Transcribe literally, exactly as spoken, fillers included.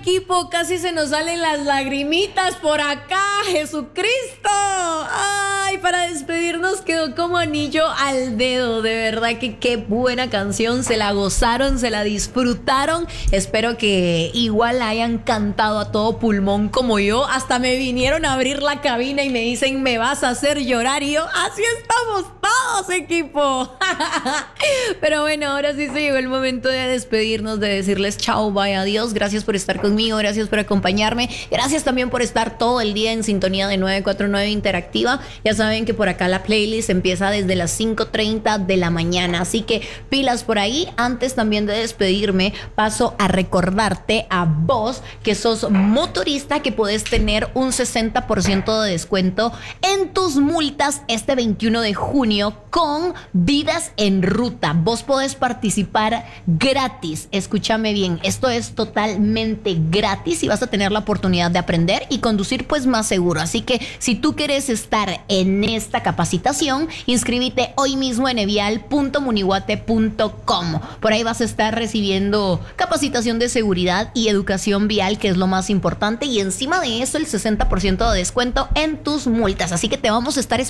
equipo, casi se nos salen las lagrimitas por acá, Jesucristo. Ay, para despedirnos quedó como anillo al dedo, de verdad que qué buena canción, se la gozaron, se la disfrutaron. Espero que igual la hayan cantado a todo pulmón como yo. Hasta me vinieron a abrir la cabina y me dicen, me vas a hacer llorar, y yo, así estamos todos, equipo. Pero bueno, ahora sí se llegó el momento de despedirnos, de decirles chao, bye, adiós. Gracias por estar conmigo, gracias por acompañarme, gracias también por estar todo el día en sintonía de nueve cuatro nueve Interactiva. Ya saben que por acá la playlist empieza desde las cinco treinta de la mañana, así que pilas por ahí. Antes también de despedirme, paso a recordarte a vos que sos motorista que podés tener un sesenta por ciento de descuento en tus multas este veintiuno de junio con Vidas en Ruta. Vos podés participar gratis. Escúchame bien, esto es totalmente gratis y vas a tener la oportunidad de aprender y conducir pues más seguro. Así que si tú quieres estar en esta capacitación, inscríbete hoy mismo en evial punto munihuate punto com. Por ahí vas a estar recibiendo capacitación de seguridad y educación vial, que es lo más importante, y encima de eso el sesenta por ciento de descuento en tus multas. Así que te vamos a estar